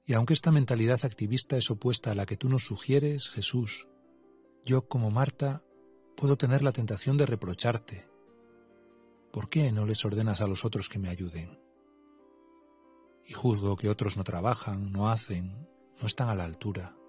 Y aunque esta mentalidad activista es opuesta a la que tú nos sugieres, Jesús, yo, como Marta, puedo tener la tentación de reprocharte. ¿Por qué no les ordenas a los otros que me ayuden? Y juzgo que otros no trabajan, no hacen, no están a la altura.